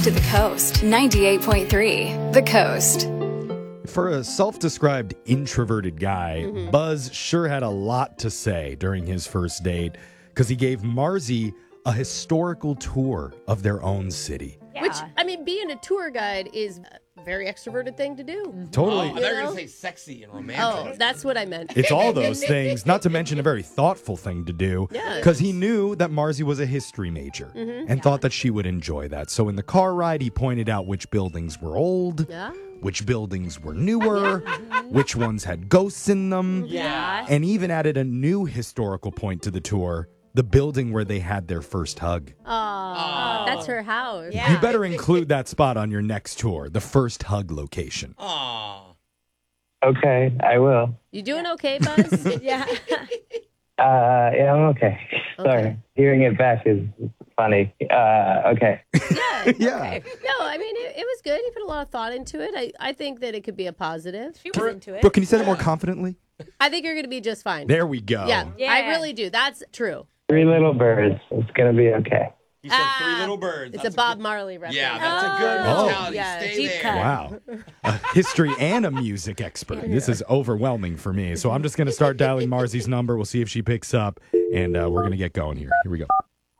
to the coast. 98.3 The Coast. For a self-described introverted guy, Buzz sure had a lot to say during his first date because he gave Marzi a historical tour of their own city. Yeah. Which, I mean, being a tour guide is a very extroverted thing to do. Totally. Oh, I thought you were going to say sexy and romantic. Oh, that's what I meant. It's all those things, not to mention a very thoughtful thing to do, Yes. because he knew that Marzi was a history major and thought that she would enjoy that. So in the car ride, he pointed out which buildings were old, Yeah. which buildings were newer, which ones had ghosts in them, and even added a new historical point to the tour, the building where they had their first hug. That's her house. Yeah. You better include that spot on your next tour, the first hug location. Aw. Okay, I will. You doing okay, Buzz? Yeah. Yeah, I'm okay. Sorry. Hearing it back is funny. Okay. Yeah. Yeah. No, I mean, it was good. He put a lot of thought into it. I think that it could be a positive. She was into it. Brooke, can you say it more confidently? I think you're going to be just fine. There we go. Yeah, Yeah. I really do. That's true. 3 little birds. It's going to be okay. He said 3 little birds. It's That's a Bob good- Marley reference. Yeah, that's a good Oh. mentality. Yeah, Stay deep there. cut. Wow. A history and a music expert. This is overwhelming for me. So I'm just going to start dialing Marzi's number. We'll see if she picks up, and we're going to get going here. Here we go.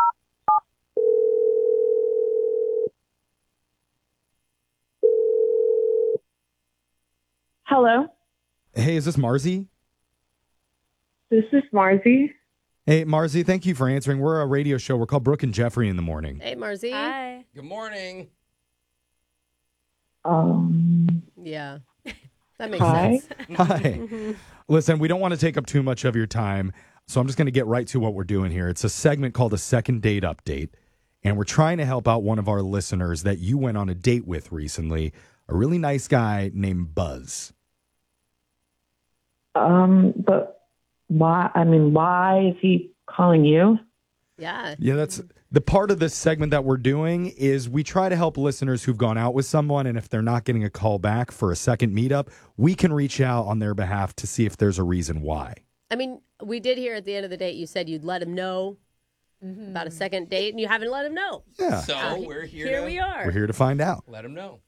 Hello, Hey, is this Marzi? this is Marzi. Hey, Marzi, thank you for answering. We're a radio show. We're called Brooke and Jeffrey in the morning. Hey, Marzi. Hi. Good morning. Yeah. That makes Hi. sense. Hi. Listen, we don't want to take up too much of your time, so I'm just going to get right to what we're doing here. It's a segment called a second date update, and we're trying to help out one of our listeners that you went on a date with recently, a really nice guy named Buzz. But why? I mean, why is he calling you? Yeah. Yeah, that's the part of this segment that we're doing is we try to help listeners who've gone out with someone, and if they're not getting a call back for a second meetup, we can reach out on their behalf to see if there's a reason why. I mean, we did hear at the end of the date, you said you'd let him know about a second date, and you haven't let him know. Yeah, So we're here, Here to we are. we're here to find out. let him know.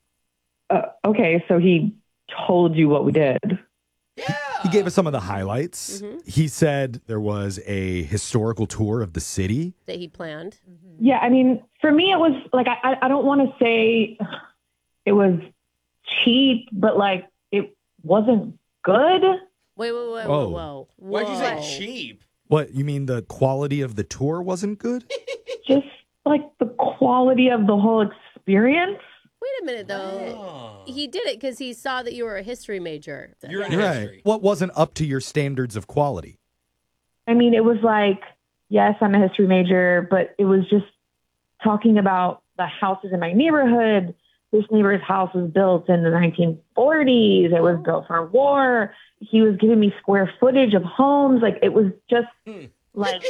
Okay, so he told you what we did. Yeah. He gave us some of the highlights. He said there was a historical tour of the city. That he planned. Yeah, I mean, for me, it was like I don't want to say it was cheap, but like it wasn't good. Wait, Oh. whoa. Why'd you say Whoa. cheap? What, you mean the quality of the tour wasn't good? Just like the quality of the whole experience. Wait a minute, though. Oh. He did it because he saw that you were a history major. You're in history. Right. What wasn't up to your standards of quality? I mean, it was like, yes, I'm a history major, but it was just talking about the houses in my neighborhood. This neighbor's house was built in the 1940s. It was built for war. He was giving me square footage of homes. Like, it was just like,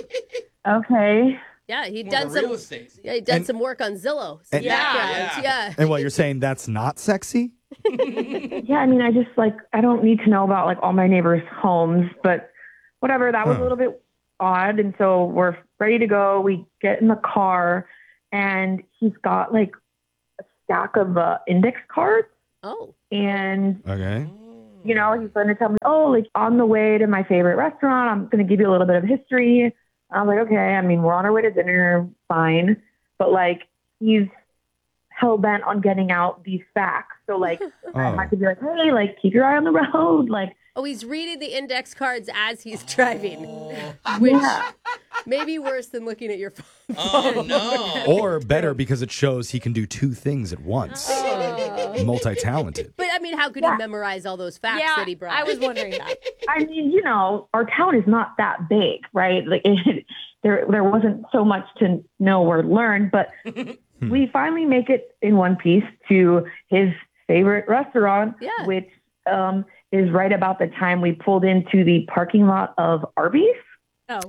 okay. Yeah, he'd More done some. real estate. Yeah, he'd done And- some work on Zillow. And- Backgrounds, yeah. And what, you're saying that's not sexy? Yeah, I mean, I just like, I don't need to know about like all my neighbors' homes, but whatever. That was a little bit odd. And so we're ready to go. We get in the car and he's got like a stack of index cards. Oh, And, Okay. you know, he's going to tell me, oh, like on the way to my favorite restaurant, I'm going to give you a little bit of history. I was like, okay, I mean, we're on our way to dinner, fine. But like, he's hell bent on getting out these facts. So like, I might be like, hey, like, keep your eye on the road. Like, oh, he's reading the index cards as he's driving, which may be worse than looking at your phone. Oh, no. Or better, because it shows he can do two things at once. Multi-talented. But I mean, how could he memorize all those facts Yeah, that he brought? I was wondering that. I mean, you know, our town is not that big, right? Like, there wasn't so much to know or learn, but we finally make it in one piece to his favorite restaurant, Yeah. which is right about the time we pulled into the parking lot of Arby's. Oh.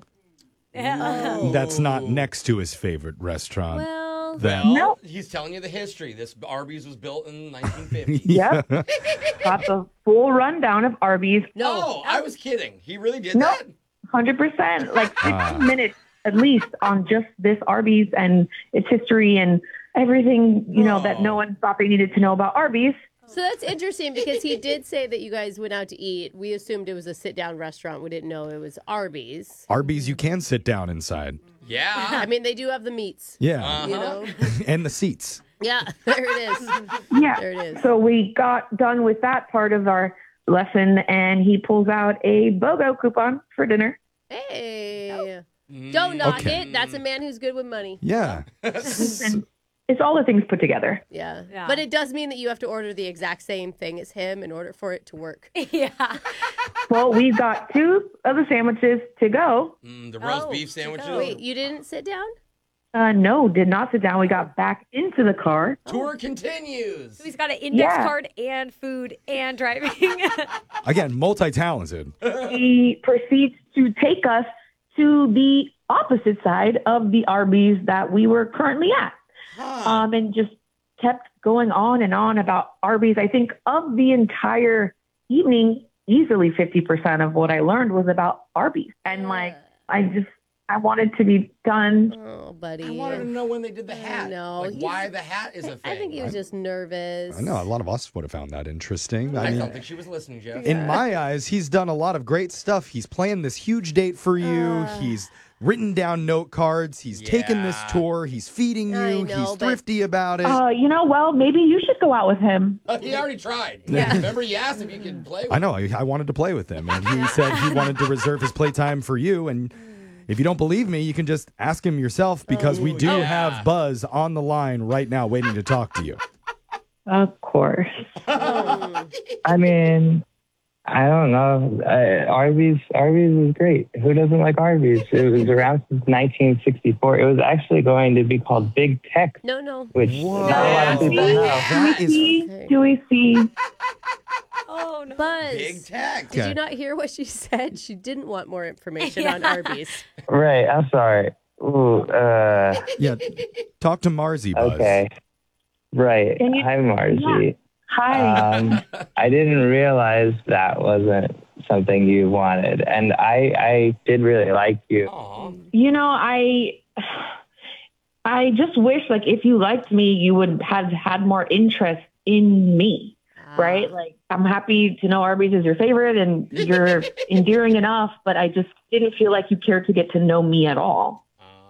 Yeah. That's not next to his favorite restaurant. Well, Then. No. He's telling you the history. This Arby's was built in 1950. Yep. Got the full rundown of Arby's. no. Oh, I was kidding. He really did No. that? 100%. Like 15 minutes at least on just this Arby's and its history and everything, that no one thought they needed to know about Arby's. So that's interesting because he did say that you guys went out to eat. We assumed it was a sit-down restaurant. We didn't know it was Arby's. Arby's, you can sit down inside. Yeah. I mean, they do have the meats. Yeah. You know? And the seats. Yeah, there it is. Yeah. There it is. So we got done with that part of our lesson, and he pulls out a BOGO coupon for dinner. Hey. Don't knock Okay. it. That's a man who's good with money. Yeah. And it's all the things put together. Yeah. Yeah. But it does mean that you have to order the exact same thing as him in order for it to work. Yeah. Well, we've got 2 of the sandwiches to go. The roast beef sandwiches. Wait, you didn't sit down? No, did not sit down. We got back into the car. Tour continues. So he's got an index Yeah. card and food and driving. Again, multi-talented. He proceeds to take us to the opposite side of the Arby's that we were currently at. And just kept going on and on about Arby's. I think of the entire evening, easily 50% of what I learned was about Arby's. And I wanted to be done. Oh, buddy. I wanted to know when they did the hat. know. Like He's- why the hat is a thing. I think he was just nervous. I know a lot of us would have found that interesting. I I don't mean, think she was listening, Jeff. in my eyes, he's done a lot of great stuff. He's planned this huge date for you. He's written down note cards. He's taken this Yeah. tour. He's feeding I you. know, He's but- thrifty about it. Well, maybe you should go out with him. He already tried. Remember, he asked if you could play with I know. I wanted to play with him, and he said he wanted to reserve his playtime for you. And if you don't believe me, you can just ask him yourself because we do yeah. have Buzz on the line right now waiting to talk to you. Of course. I mean, I don't know. Arby's is great. Who doesn't like Arby's? It was around since 1964. It was actually going to be called Big Tech, No. which not a lot of people know. That is Do we see? Oh, no. Buzz. Big Tech. Did you not hear what she said? She didn't want more information on Arby's. Right. I'm sorry. Ooh. yeah. Talk to Marzi, Buzz. Okay. Right. Can you- Hi, Margie. Hi. I didn't realize that wasn't something you wanted, and I did really like you. Aw. I just wish, if you liked me, you would have had more interest in me, right? I'm happy to know Arby's is your favorite and you're endearing enough, but I just didn't feel like you cared to get to know me at all.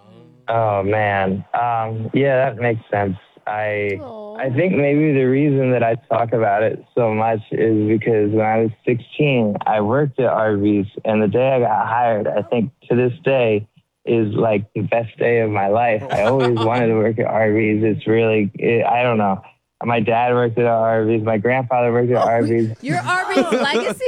Oh man. Yeah, that makes sense. Aw. I think maybe the reason that I talk about it so much is because when I was 16, I worked at Arby's, and the day I got hired, I think to this day is like the best day of my life. I always wanted to work at Arby's. It's really, I don't know. My dad worked at Arby's. My grandfather worked at Arby's. Your Arby's legacy?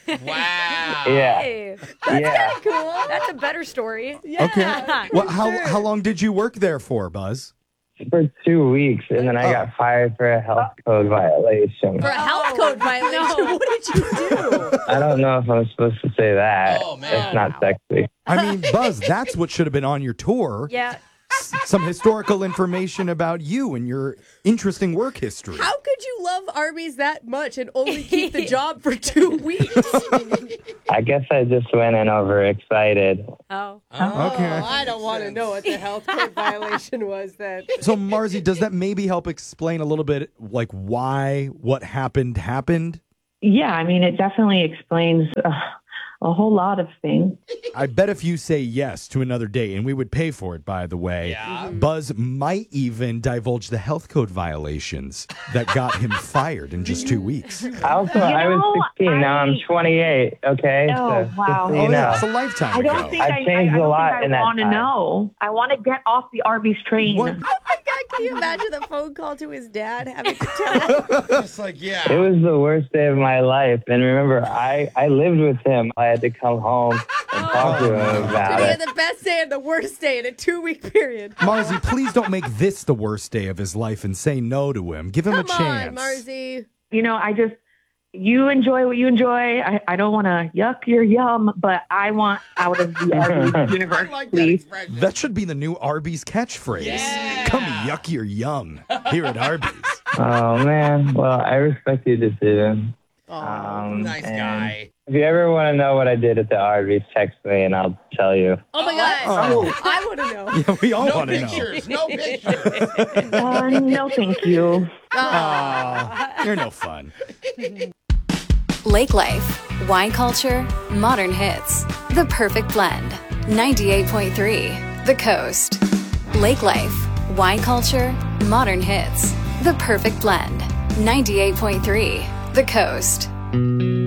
Wow. Yeah. Hey, Yeah. Cool. that's a better story. Okay. Well, how long did you work there for, Buzz? For 2 weeks, and then I got fired for a health code violation. For a health code violation. What did you do? I don't know if I'm supposed to say that. Oh, man. It's not sexy. I mean, Buzz, that's what should have been on your tour. Yeah. Some historical information about you and your interesting work history. How could you love Arby's that much and only keep the job for 2 weeks? I guess I just went in overexcited. Oh. Okay. I don't want to know what the health code violation was then. So, Marzi, does that maybe help explain a little bit why what happened? Yeah, it definitely explains a whole lot of things. I bet if you say yes to another date, and we would pay for it, by the way, Yeah. Buzz might even divulge the health code violations that got him fired in just 2 weeks. I was 16. Now I'm 28. Okay. Oh, So, wow. just so you Oh, yeah, know. it's a lifetime I ago. don't think I've changed a lot in that want to time. know. I want to get off the Arby's train. What? Oh my God, can you imagine the phone call to his dad having to tell him? It's like, It yeah. was the worst day of my life. And remember, I lived with him. I had to come home and talk to him about He had it. the best day and the worst day in a 2-week period. Marzi, please don't make this the worst day of his life and say no to him. Give him Come a chance. on, Marzi. You enjoy what you enjoy. I don't want to yuck your yum, but I want out of the Arby's universe, I like that please. expression. That should be the new Arby's catchphrase. Yeah. Come yuck your yum here at Arby's. Oh, man. Well, I respect your decision. Aw. Nice and guy. If you ever want to know what I did at the Arby's, text me and I'll tell you. Oh my God. Oh. I want to know. Yeah, we all No want to know. pictures. No pictures. No, thank you. Aw, you're no fun. Lake Life, wine culture, modern hits. The perfect blend. 98.3 The Coast. Lake Life, wine culture, modern hits. The perfect blend. 98.3 The Coast.